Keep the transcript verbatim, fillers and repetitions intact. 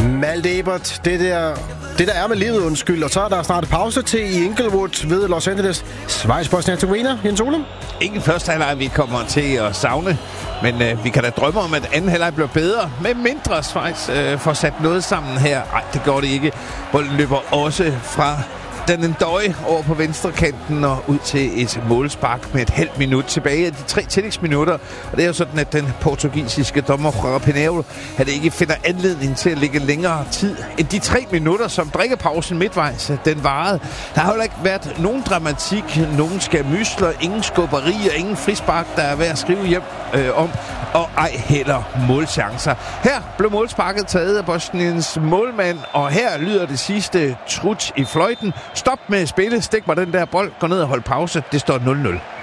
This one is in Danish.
Malte Ebert, det der, det der er med livet, undskyld. Og så er der snart pause til i Inglewood ved Los Angeles. Schweiz, Bosnien-Hercegovina, Jens Ole. Ikke første halvleg, vi kommer til at savne, men øh, vi kan da drømme om, at anden halvleg bliver bedre, med mindre Schweiz øh, får sat noget sammen her. Nej, det går det ikke. Bolden løber også fra Den Ndøj over på venstre kanten og ud til et målspark med et halvt minut tilbage af de tre tillægsminutter. Og det er jo sådan, at den portugisiske dommer fra Pinheiro, han ikke finder anledning til at ligge længere tid end de tre minutter, som drikkepausen midtvejs den varede. Der har jo ikke været nogen dramatik, nogen skamysler, ingen skubberier, ingen frispark, der er ved at skrive hjem øh, om, og ej heller målchancer. Her blev målsparket taget af Bosniens målmand, og her lyder det sidste trut i fløjten. Stop med at spille, stik mig den der bold, gå ned og hold pause. Det står nul nul.